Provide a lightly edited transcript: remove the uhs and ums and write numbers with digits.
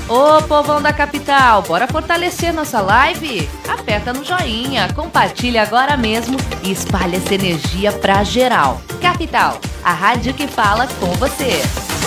Ô, povão da capital, bora fortalecer nossa live? Aperta no joinha, compartilha agora mesmo e espalha essa energia pra geral. Capital, a rádio que fala com você.